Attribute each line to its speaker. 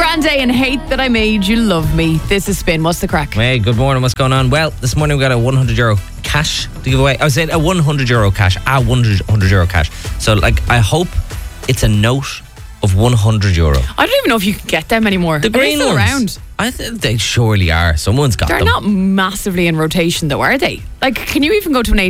Speaker 1: Grande and Hate That I Made You Love Me. This is Spin. What's the crack?
Speaker 2: Hey, good morning. What's going on? Well, this morning we got a €100 cash to give away. I was saying a €100 cash. €100 cash. So, I hope it's a note of €100.
Speaker 1: I don't even know if you can get them anymore.
Speaker 2: The green
Speaker 1: still
Speaker 2: ones.
Speaker 1: around?
Speaker 2: I think they surely are. Someone's got
Speaker 1: They're
Speaker 2: them.
Speaker 1: not massively in rotation, though, are they? Can you even go to an